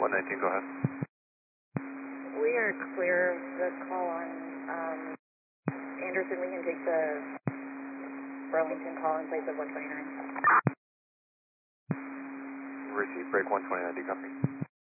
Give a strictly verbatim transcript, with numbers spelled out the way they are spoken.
one nineteen, go ahead. We are clear of the call on um, Anderson. We can take the Burlington call in place of one twenty-nine. Receive break one twenty-nine, decopy.